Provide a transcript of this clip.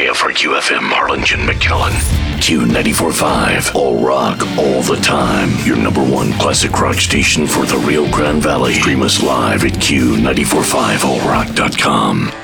KFRQ-FM Harlingen, McAllen. Q94.5, all rock, all the time. Your number one classic rock station for the Rio Grande Valley. Stream us live at Q945allrock.com.